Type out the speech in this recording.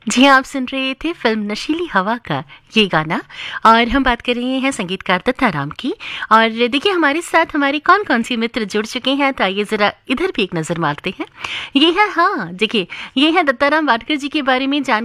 जी हाँ, आप सुन रहे थे फिल्म नशीली हवा का ये गाना और हम बात कर रहे हैं संगीतकार दत्ताराम की। और देखिए हमारे साथ हमारे कौन-कौन से मित्र जुड़ चुके हैं, तो आइए ज़रा इधर भी एक नज़र मारते हैं। ये है हाँ, देखिए ये है दत्ताराम वाडकर जी के बारे में जान